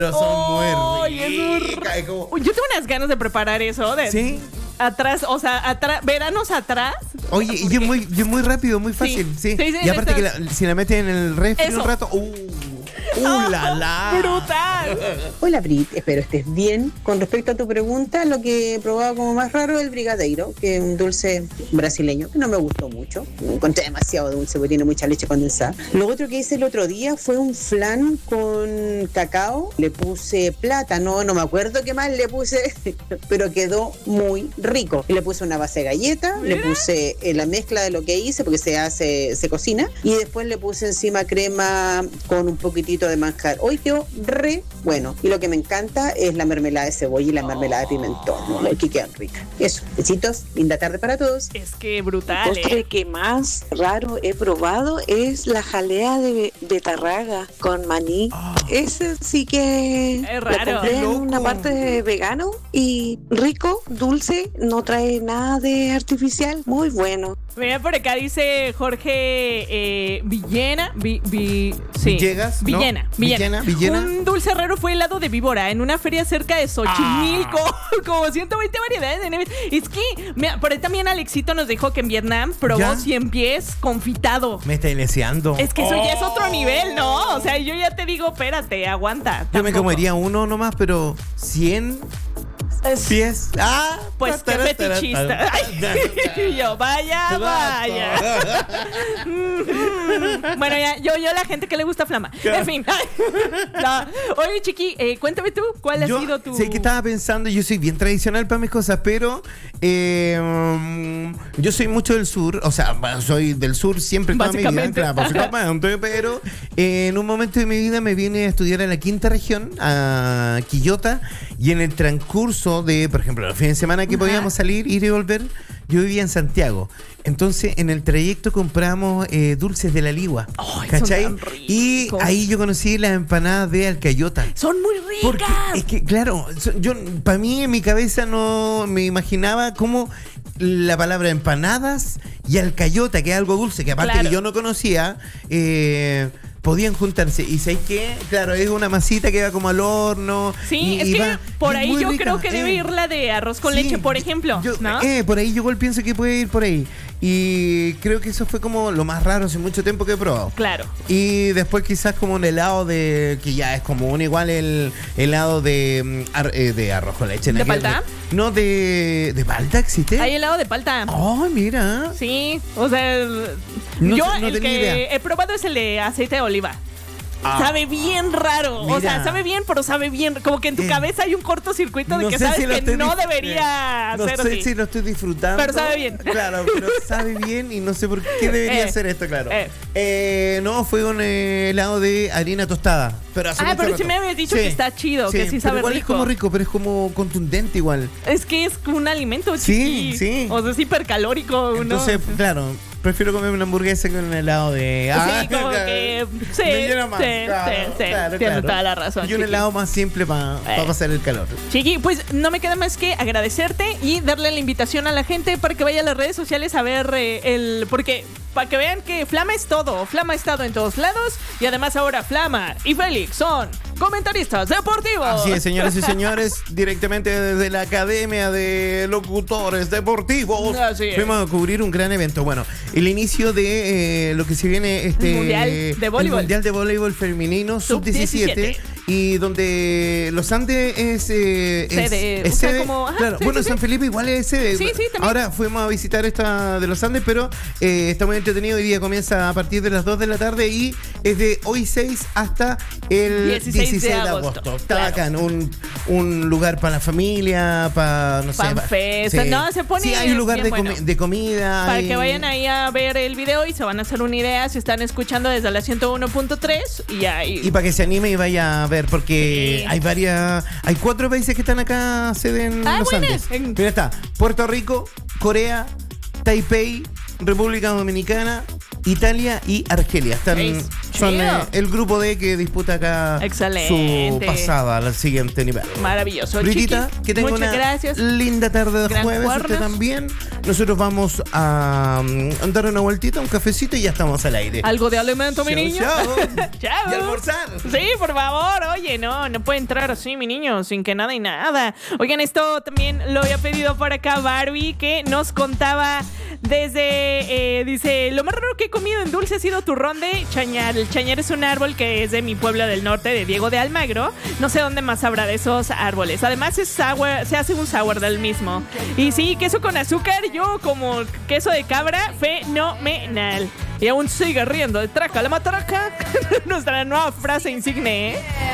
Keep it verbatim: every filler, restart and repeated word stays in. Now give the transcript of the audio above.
Pero son Ay, muy es muy ricas. Es como... Yo tengo unas ganas de preparar eso. De, ¿Sí? Atrás, o sea, atrás, veranos atrás. Oye, y yo muy, yo muy rápido, muy fácil, sí. Sí, sí, sí, y aparte esas- que la- si la metes en el refri Eso. un rato, ¡uh! ¡Uh, la, la! ¡Brutal! Hola Brit, espero estés bien. Con respecto a tu pregunta, lo que he probado como más raro es el brigadeiro, que es un dulce brasileño que no me gustó mucho. Lo encontré demasiado dulce porque tiene mucha leche condensada. Lo otro que hice el otro día fue un flan con cacao. Le puse plátano, no me acuerdo qué más le puse, pero quedó muy rico. Y le puse una base de galleta, le Mira. puse eh, la mezcla de lo que hice porque se hace, se cocina, y después le puse encima crema con un poquitito de manjar. Hoy quedó re bueno. Y lo que me encanta es la mermelada de cebolla y la mermelada de pimentón, ¿no? Que quedan ricas. Eso, besitos, linda tarde para todos. Es que brutal, postre ¿eh? que más raro he probado es la jalea de betarraga con maní. Ah. Ese sí que Es la raro. compré en Loco. una parte de vegano y rico, dulce, no trae nada de artificial, muy bueno. Mira, por acá dice Jorge eh, Villena. Vi, vi- sí. Villegas, ¿no? Villena, Villena. Villena, Villena. Un dulce raro fue helado de víbora en una feria cerca de Xochimilco. Ah. Como ciento veinte variedades de nieves. Es que, mira, por ahí también Alexito nos dijo que en Vietnam probó ¿Ya? cien pies confitado. Me está deseando. Es que eso ya es otro nivel, ¿no? O sea, yo ya te digo, espérate, aguanta. Yo me tampoco. comería uno nomás, pero cien Es- pies. ¡Ah! Pues qué Tarara, tarara, fetichista. tarara. Ay, y yo, vaya, vaya. Mm, bueno, ya, yo, yo la gente que le gusta flama. En fin. No. Oye, Chiqui, eh, cuéntame tú, ¿cuál Yo ha sido tu...? sé que estaba pensando, yo soy bien tradicional para mis cosas, pero eh, mm, yo soy mucho del sur, o sea, bueno, soy del sur siempre toda mi vida, Básicamente. claro, básicamente, pero eh, en un momento de mi vida me vine a estudiar a la quinta región, a Quillota, y en el transcurso de, por ejemplo, los fines de semana que Ajá. podíamos salir, ir y volver, yo vivía en Santiago. Entonces, en el trayecto compramos eh, dulces de la Ligua, Ay, son ¿cachai? tan Y ricos. ahí yo conocí las empanadas de Alcayota. Son muy Porque ricas. es que, claro, so- yo para mí en mi cabeza no me imaginaba cómo la palabra empanadas y alcayota, que es algo dulce, que aparte Claro. que yo no conocía, eh, podían juntarse. Y ¿sabes qué? Claro, es una masita que va como al horno. Sí, y- es y que va- por es ahí muy yo rica, creo que eh. debe ir la de arroz con Sí, leche, por yo- ejemplo, yo- ¿no? eh, por ahí yo igual pienso que puede ir por ahí. Y creo que eso fue como lo más raro hace mucho tiempo que he probado. Claro. Y después quizás como un helado de... que ya es común, igual el helado de, mm, ar- eh, de arroz con leche. ¿De ¿no? palta? No, de... ¿De palta existe? Hay helado de palta. Oh, mira. Sí, o sea, el- No yo sé, no el tenía que idea. he probado es el de aceite de oliva. Ah. Sabe bien raro. O sea, Mira. sabe bien, pero sabe bien. Como que en tu Eh, cabeza hay un cortocircuito de No que sé sabes si lo que estoy no dif- debería No ser sé así. si lo estoy disfrutando. Pero sabe bien. Claro, pero sabe bien y no sé por qué debería Eh, ser esto, claro. eh. Eh, no, fue un eh, helado de harina tostada. Pero hace Ah, mucho pero rato. sí me habías dicho que está chido, que sí pero sabe igual rico. es como rico, pero es como contundente igual. Es que es un alimento Sí, chiqui. sí. O sea, es hipercalórico. ¿no? Entonces, claro, prefiero comerme una hamburguesa que un helado de... Sí, como que... Sí, me llena más. sí, claro, sí, sí. claro, Tienes claro. toda la razón, Y un chiqui. helado más simple para Eh. pasar el calor. Chiqui, pues no me queda más que agradecerte y darle la invitación a la gente para que vaya a las redes sociales a ver eh, el... Porque para que vean que Flama es todo. Flama ha estado en todos lados y además ahora Flama y Félix son comentaristas deportivos. Así es, señoras y señores, directamente desde la Academia de Locutores Deportivos. Así es. Fuimos a cubrir un gran evento. Bueno, el inicio de eh, lo que se viene este El Mundial de Voleibol. el Mundial de Voleibol Femenino sub diecisiete. diecisiete. Y donde Los Andes es, eh, es, Sede, es o sea, sede. como- ajá, Claro, sí, bueno, sí, San sí. Felipe igual es sede. Sí, sí, también. Ahora fuimos a visitar esta de Los Andes, pero eh, está muy entretenido. Hoy día comienza a partir de las dos de la tarde y es de hoy seis hasta el dieciséis dieciséis de de agosto. agosto. Está Claro. bacán, un, un lugar para la familia, para, no sé. Fan pa- fest. No, se pone Sí, hay un lugar bien de, comi- bueno. de comida. Para hay- que vayan ahí a ver el video y se van a hacer una idea si están escuchando desde la ciento uno punto tres y ahí. Y para que se anime y vaya a ver, porque Sí. hay varias, hay cuatro países que están acá, sede en Ah, Los buena. Andes. En- Mira, está Puerto Rico, Corea, Taipei, República Dominicana, Italia y Argelia. Están Seis. seis Son chido. eh, el grupo D que disputa acá Excelente. su pasada al siguiente nivel. Maravilloso. Britita, Chiqui, que tenga muchas una gracias. linda tarde de Gran jueves, usted cuernos. también. Nosotros vamos a um, dar una vueltita, un cafecito y ya estamos al aire. Algo de alimento, mi Chao, niño. chao. Chao. Y almorzar. Sí, por favor. Oye, no, no puede entrar así, mi niño, sin que nada y nada. Oigan, esto también lo había pedido por acá Barbie, que nos contaba desde, eh, dice, lo más raro que he comido en dulce ha sido turrón de chañar. El chañar es un árbol que es de mi pueblo del norte, de Diego de Almagro. No sé dónde más habrá de esos árboles. Además es sour, se hace un sour del mismo. Y sí, queso con azúcar, yo como queso de cabra, fenomenal. Y aún sigue riendo de traca la matraca. Nuestra nueva frase insigne, ¿eh?